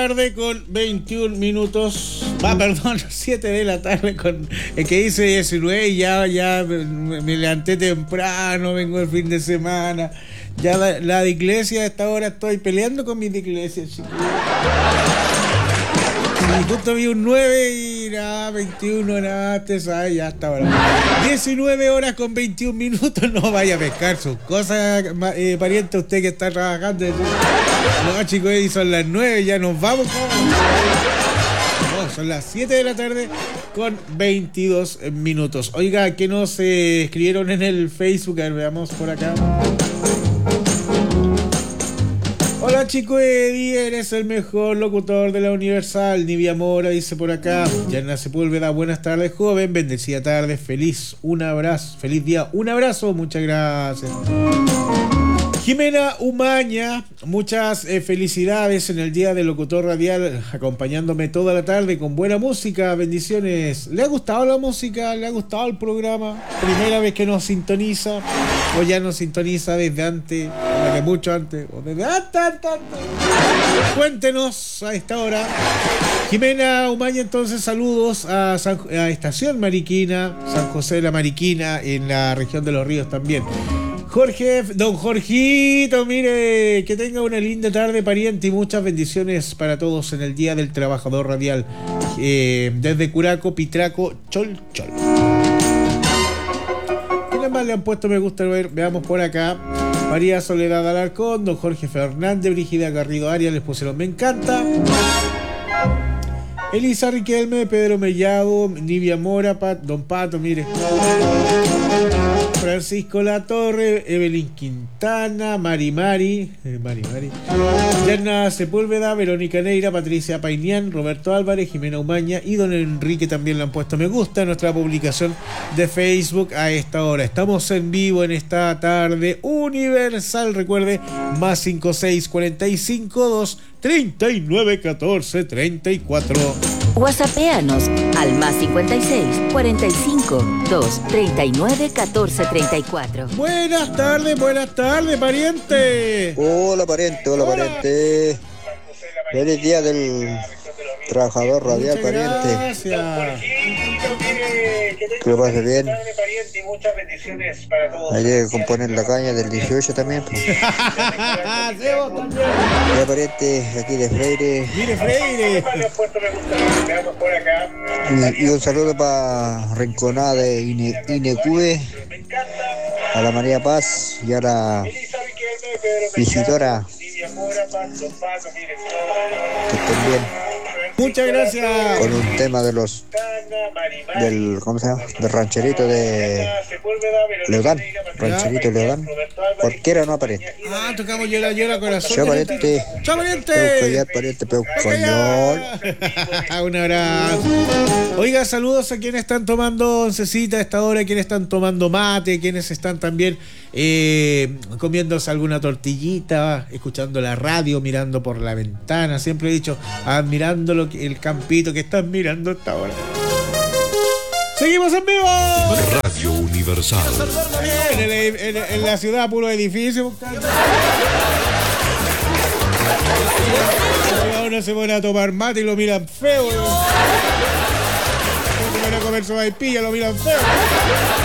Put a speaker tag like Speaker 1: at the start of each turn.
Speaker 1: Tarde con 21 minutos. Perdón, 7 de la tarde con. Es que hice 19 y ya me levanté temprano, vengo el fin de semana. Ya la de iglesia, a esta hora estoy peleando con mis de iglesia, chiquillos. Y justo vi un 9 y nada, 21, nada, te sabes, ya está ahora. 19 horas con 21 minutos, no vaya a pescar sus cosas, pariente, usted que está trabajando. No, chicos, y son las 9, ya nos vamos. No, son las 7 de la tarde con 22 minutos. Oiga, ¿qué nos escribieron en el Facebook? A ver, veamos por acá. Hola chico Eddie, eres el mejor locutor de la Universal. Nivia Mora dice por acá. Yana Sepúlveda, buenas tardes joven, bendecida tarde, feliz, un abrazo, feliz día, un abrazo, muchas gracias. Jimena Umaña, muchas felicidades en el día del locutor radial, acompañándome toda la tarde con buena música, bendiciones. ¿Le ha gustado la música? ¿Le ha gustado el programa? ¿Primera vez que nos sintoniza? ¿O ya nos sintoniza desde antes? ¿O desde mucho antes? ¿O desde antes? Cuéntenos a esta hora. Jimena Umaña, entonces saludos a Estación Mariquina, San José de la Mariquina, en la región de Los Ríos también. Don Jorgito, mire, que tenga una linda tarde, pariente, y muchas bendiciones para todos en el Día del Trabajador Radial. Desde Curaco, Pitraco, Chol. ¿Quiénes más le han puesto me gusta? Veamos por acá. María Soledad Alarcón, don Jorge Fernández, Brígida Garrido Arias, les pusieron me encanta. Elisa Riquelme, Pedro Mellado, Nivia Mora, don Pato, mire. Francisco Latorre, Evelyn Quintana, Mari, Yana Sepúlveda, Verónica Neira, Patricia Painián, Roberto Álvarez, Jimena Umaña y don Enrique también le han puesto me gusta a nuestra publicación de Facebook a esta hora. Estamos en vivo en esta tarde Universal, recuerde, más 5645 2 39 14 34.
Speaker 2: WhatsAppéanos al más 56 45 2 39 14 34.
Speaker 1: Buenas tardes, pariente.
Speaker 3: Hola, pariente. Feliz día del trabajador radial,
Speaker 1: muchas
Speaker 3: pariente.
Speaker 1: Gracias.
Speaker 3: Que lo pase bien. Hay que componer la caña del 18 también. Pues. Ya, pariente, aquí de Freire.
Speaker 1: Mire, Freire.
Speaker 3: Y un saludo para Rinconada de Inecue, a la María Paz y a la visitora. Que estén bien.
Speaker 1: Muchas gracias.
Speaker 3: Con un tema del ¿cómo se llama? Del rancherito de Leodán. Rancherito Leodán. Cualquiera no aparece.
Speaker 1: Tocamos llora corazón.
Speaker 3: Chao, pariente. Pariente, Peucoñol.
Speaker 1: Un abrazo. Oiga, saludos a quienes están tomando oncecita a esta hora, quienes están tomando mate, quienes están también comiéndose alguna tortillita, escuchando la radio, mirando por la ventana. Siempre he dicho, admirando el campito que están mirando hasta ahora. ¡Seguimos en vivo!
Speaker 4: Radio Universal.
Speaker 1: En la ciudad, puro edificio. Uno se pone a tomar mate y lo miran feo. Se van a comer sopaipilla, lo miran feo.